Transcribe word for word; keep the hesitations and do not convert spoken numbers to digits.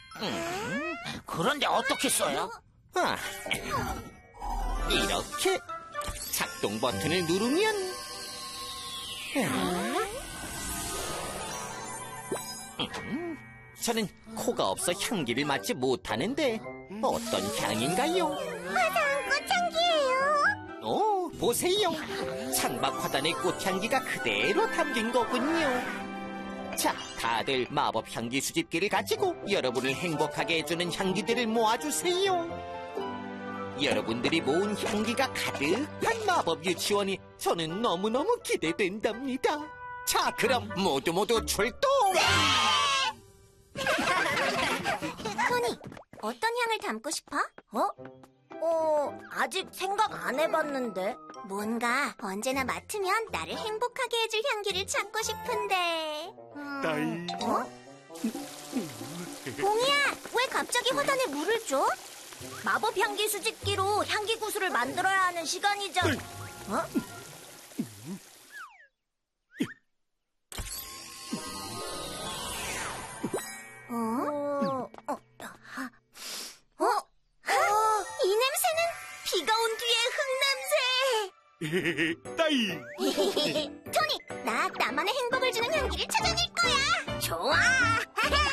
음, 그런데 어떻게 써요? 아, 이렇게 작동 버튼을 누르면 음, 저는 코가 없어 향기를 맡지 못하는데 어떤 향인가요? 화사한 꽃향기예요. 오, 보세요. 창밖 화단의 꽃향기가 그대로 담긴 거군요. 자, 다들 마법 향기 수집기를 가지고 여러분을 행복하게 해주는 향기들을 모아주세요. 여러분들이 모은 향기가 가득한 마법 유치원이 저는 너무너무 기대된답니다. 자, 그럼 모두 모두 출동! 토니, 어떤 향을 담고 싶어? 어? 어, 아직 생각 안 해봤는데. 뭔가 언제나 맡으면 나를 행복하게 해줄 향기를 찾고 싶은데. 음, 어? 봉이야, 왜 갑자기 화단에 물을 줘? 마법 향기 수집기로 향기 구슬을 만들어야 하는 시간이잖아. 어? 어? 어? 어? 어? 이 냄새는 비가 온 뒤의 흙냄새. 따이. 토니, 나 나만의 행복을 주는 향기를 찾아낼 거야. 좋아.